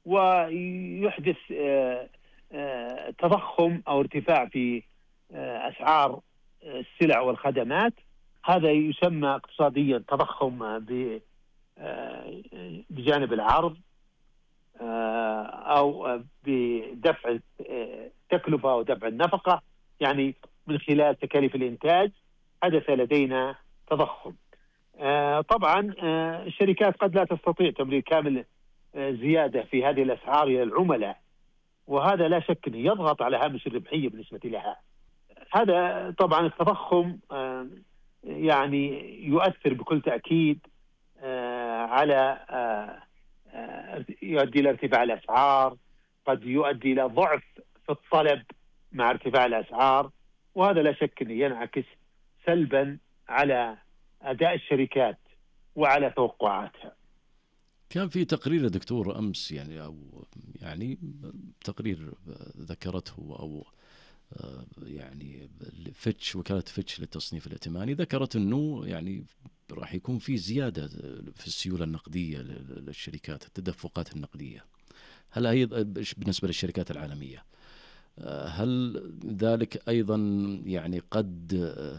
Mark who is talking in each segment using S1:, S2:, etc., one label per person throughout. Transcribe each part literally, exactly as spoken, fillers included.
S1: ويحدث تضخم أو ارتفاع في أسعار السلع والخدمات. هذا يسمى اقتصاديا تضخم بجانب العرض أو بدفع التكلفة أو دفع النفقة، يعني من خلال تكاليف الإنتاج حدث لدينا تضخم. طبعا الشركات قد لا تستطيع تمرير كامل زيادة في هذه الأسعار إلى العملاء، وهذا لا شك أنه يضغط على هامش الربحية بالنسبة لها. هذا طبعا التضخم يعني يؤثر بكل تأكيد على يؤدي إلى ارتفاع الأسعار، قد يؤدي إلى ضعف في الطلب مع ارتفاع الأسعار، وهذا لا شك أنه ينعكس سلبا على أداء الشركات وعلى توقعاتها.
S2: كان في تقرير دكتور أمس يعني أو يعني تقرير ذكرته أو يعني فيتش، وكالة فيتش للتصنيف الائتماني، ذكرت أنه يعني راح يكون في زيادة في السيولة النقدية للشركات، التدفقات النقدية. هل هي بالنسبة للشركات العالمية، هل ذلك أيضا يعني قد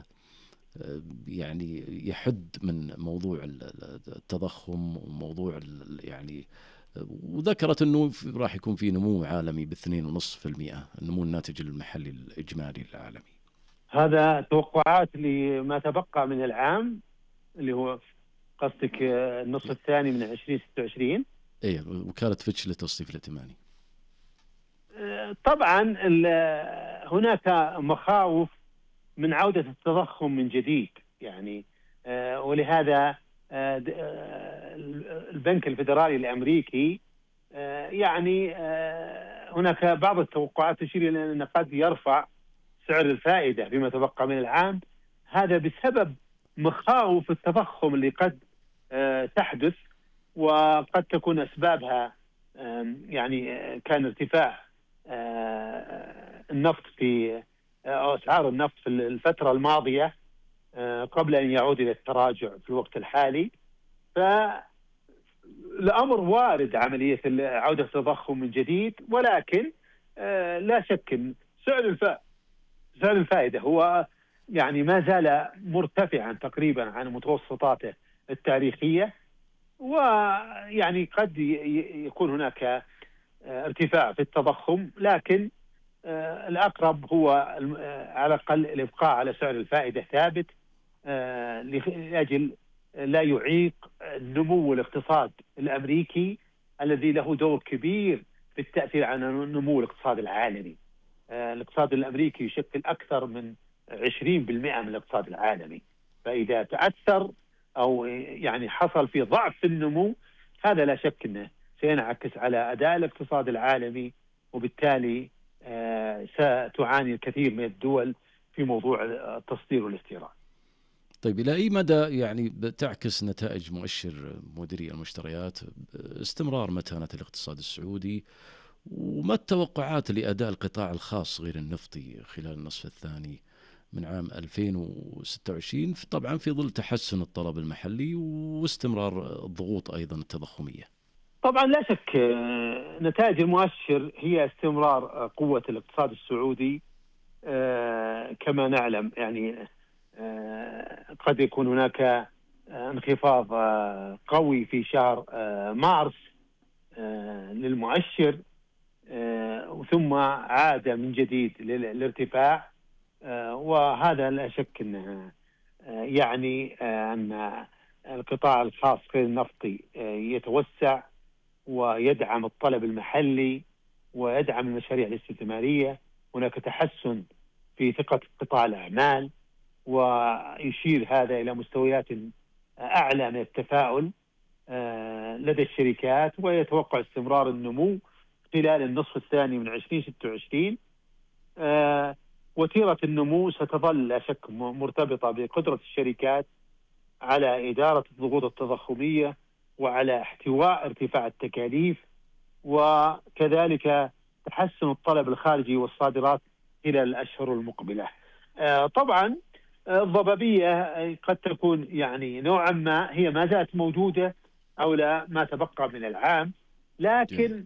S2: يعني يحد من موضوع التضخم وموضوع يعني، وذكرت أنه راح يكون في نمو عالمي باثنين ونصف في المئة، النمو الناتج المحلي الإجمالي العالمي؟
S1: هذا توقعات لما تبقى من العام، اللي هو قصدك النصف الثاني من عشرين ستة وعشرين.
S2: ايه، وكالة فيتش للتصنيف الائتماني.
S1: طبعا هناك مخاوف من عودة التضخم من جديد يعني، ولهذا البنك الفيدرالي الأمريكي يعني هناك بعض التوقعات تشير إلى أنه قد يرفع سعر الفائدة فيما تبقى من العام، هذا بسبب مخاوف التضخم اللي قد تحدث، وقد تكون أسبابها يعني كان ارتفاع النفط في أو أسعار النفط في الفترة الماضية قبل أن يعود إلى التراجع في الوقت الحالي. فالأمر وارد عملية عودة التضخم من جديد، ولكن لا شك أن سعر الفائدة سعر الفائدة هو يعني ما زال مرتفعا تقريبا عن متوسطاته التاريخية، ويعني قد يكون هناك ارتفاع في التضخم، لكن الأقرب هو على الأقل الإبقاء على سعر الفائدة ثابت لأجل لا يعيق نمو الاقتصاد الأمريكي الذي له دور كبير في التأثير على نمو الاقتصاد العالمي. الاقتصاد الأمريكي يشكل أكثر من عشرين بالمئة من الاقتصاد العالمي، فإذا تأثر أو يعني حصل في ضعف في النمو، هذا لا شك أنه سينعكس على أداء الاقتصاد العالمي، وبالتالي ستعاني الكثير من الدول في موضوع التصدير والاستيراد.
S2: طيب، إلى أي مدى يعني بتعكس نتائج مؤشر مديري المشتريات استمرار متانة الاقتصاد السعودي، وما التوقعات لأداء القطاع الخاص غير النفطي خلال النصف الثاني من عام ألفين وستة وعشرين، طبعا في ظل تحسن الطلب المحلي واستمرار الضغوط أيضا التضخمية؟
S1: طبعا لا شك نتائج المؤشر هي استمرار قوة الاقتصاد السعودي. كما نعلم يعني قد يكون هناك انخفاض قوي في شهر مارس للمؤشر، ثم عاد من جديد للارتفاع، وهذا لا شك أنه يعني أن القطاع الخاص غير النفطي يتوسع ويدعم الطلب المحلي ويدعم المشاريع الاستثمارية. هناك تحسن في ثقة قطاع الأعمال، ويشير هذا إلى مستويات أعلى من التفاؤل لدى الشركات، ويتوقع استمرار النمو خلال النصف الثاني من عشرين ستة وعشرين. وتيرة النمو ستظل لا شك مرتبطة بقدرة الشركات على إدارة الضغوط التضخمية وعلى احتواء ارتفاع التكاليف، وكذلك تحسن الطلب الخارجي والصادرات خلال الأشهر المقبلة. طبعا الضبابية قد تكون يعني نوعا ما هي ما زالت موجودة أو لا ما تبقى من العام، لكن